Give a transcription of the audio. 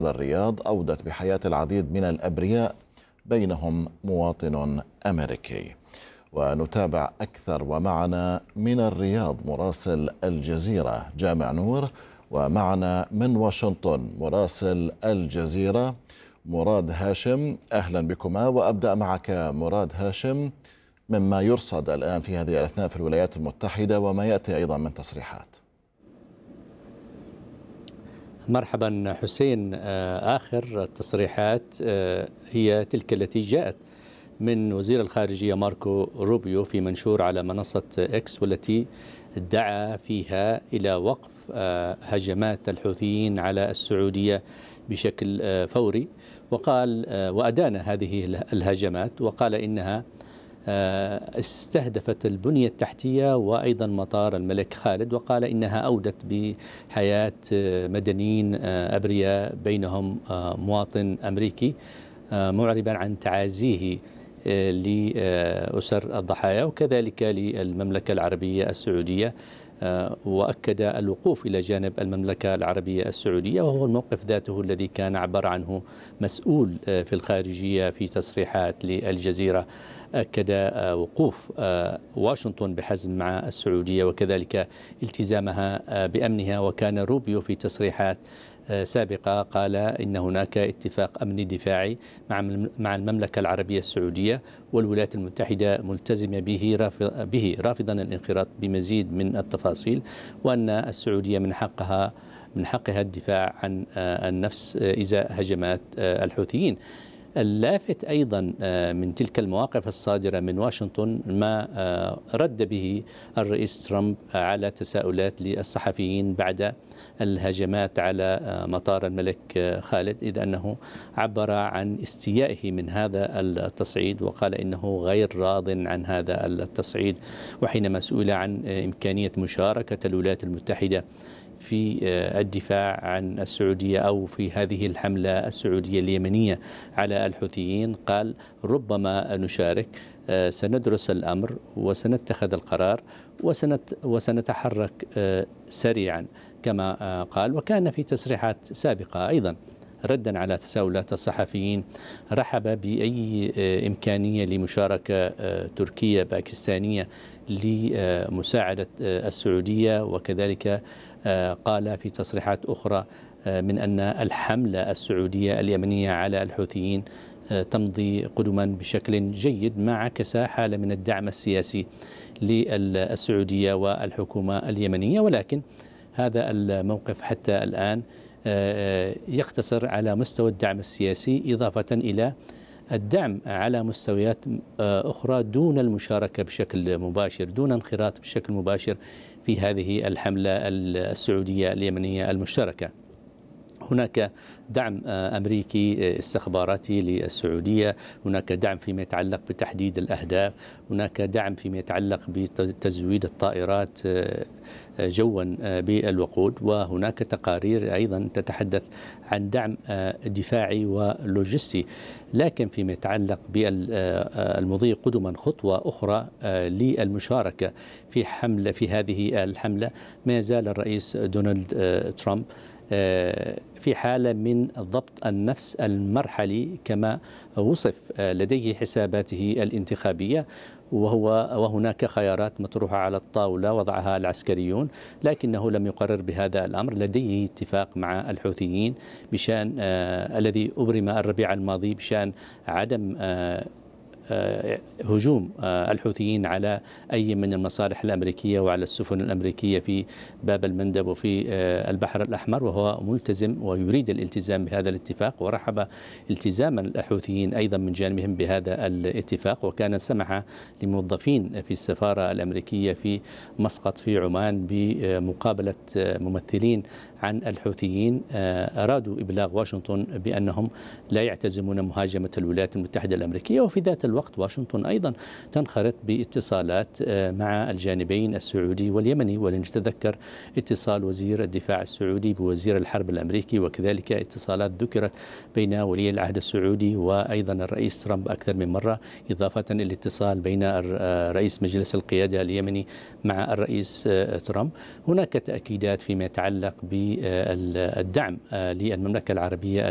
الرياض أودت بحياة العديد من الأبرياء بينهم مواطن أمريكي. ونتابع أكثر ومعنا من الرياض مراسل الجزيرة جامع نور، ومعنا من واشنطن مراسل الجزيرة مراد هاشم. أهلا بكما، وأبدأ معك مراد هاشم مما يرصد الآن في هذه الأثناء في الولايات المتحدة وما يأتي أيضا من تصريحات. مرحبا حسين. آخر التصريحات هي تلك التي جاءت من وزير الخارجية ماركو روبيو في منشور على منصة إكس، والتي دعا فيها إلى وقف هجمات الحوثيين على السعودية بشكل فوري، وقال وأدان هذه الهجمات، وقال إنها استهدفت البنية التحتية وأيضا مطار الملك خالد، وقال إنها أودت بحياة مدنيين أبرياء بينهم مواطن أمريكي، معربا عن تعازيه لأسر الضحايا وكذلك للمملكة العربية السعودية، وأكد الوقوف إلى جانب المملكة العربية السعودية، وهو الموقف ذاته الذي كان عبر عنه مسؤول في الخارجية في تصريحات للجزيرة. أكد وقوف واشنطن بحزم مع السعودية وكذلك التزامها بأمنها. وكان روبيو في تصريحات سابقة قال إن هناك اتفاق أمني دفاعي مع المملكة العربية السعودية، والولايات المتحدة ملتزمة به رافضا الانخراط بمزيد من التفاصيل، وأن السعودية من حقها الدفاع عن النفس إزاء هجمات الحوثيين. اللافت أيضا من تلك المواقف الصادرة من واشنطن ما رد به الرئيس ترامب على تساؤلات للصحفيين بعد الهجمات على مطار الملك خالد، إذ أنه عبر عن استيائه من هذا التصعيد، وقال إنه غير راض عن هذا التصعيد. وحينما سئل عن إمكانية مشاركة الولايات المتحدة في الدفاع عن السعودية أو في هذه الحملة السعودية اليمنية على الحوثيين، قال ربما نشارك، سندرس الأمر وسنتخذ القرار وسنتحرك سريعا كما قال. وكان في تصريحات سابقة أيضا ردا على تساؤلات الصحفيين رحب بأي إمكانية لمشاركة تركية باكستانية لمساعدة السعودية، وكذلك قال في تصريحات أخرى من أن الحملة السعودية اليمنية على الحوثيين تمضي قدما بشكل جيد، ما عكس حالة من الدعم السياسي للسعودية والحكومة اليمنية. ولكن هذا الموقف حتى الآن يقتصر على مستوى الدعم السياسي، إضافة إلى الدعم على مستويات أخرى دون المشاركة بشكل مباشر، دون انخراط بشكل مباشر في هذه الحملة السعودية اليمنية المشتركة. هناك دعم أمريكي استخباراتي للسعودية، هناك دعم فيما يتعلق بتحديد الأهداف، هناك دعم فيما يتعلق بتزويد الطائرات جوا بالوقود، وهناك تقارير أيضا تتحدث عن دعم دفاعي ولوجستي. لكن فيما يتعلق بالمضي قدما خطوة أخرى للمشاركة في هذه الحملة، ما يزال الرئيس دونالد ترامب في حالة من ضبط النفس المرحلي كما وصف لديه حساباته الانتخابية، وهناك خيارات مطروحة على الطاولة وضعها العسكريون، لكنه لم يقرر بهذا الأمر. لديه اتفاق مع الحوثيين بشأن الذي أبرم الربيع الماضي بشأن عدم هجوم الحوثيين على أي من المصالح الأمريكية وعلى السفن الأمريكية في باب المندب وفي البحر الأحمر، وهو ملتزم ويريد الالتزام بهذا الاتفاق، ورحب التزام الحوثيين أيضا من جانبهم بهذا الاتفاق. وكان سمح لموظفين في السفارة الأمريكية في مسقط في عمان بمقابلة ممثلين عن الحوثيين أرادوا إبلاغ واشنطن بأنهم لا يعتزمون مهاجمة الولايات المتحدة الأمريكية. وفي ذات الوقت واشنطن أيضا تنخرط باتصالات مع الجانبين السعودي واليمني، ولنتذكر اتصال وزير الدفاع السعودي بوزير الحرب الأمريكي، وكذلك اتصالات ذكرت بين ولي العهد السعودي وأيضا الرئيس ترامب أكثر من مرة، إضافة إلى الاتصال بين رئيس مجلس القيادة اليمني مع الرئيس ترامب. هناك تأكيدات فيما يتعلق بالدعم للمملكة العربية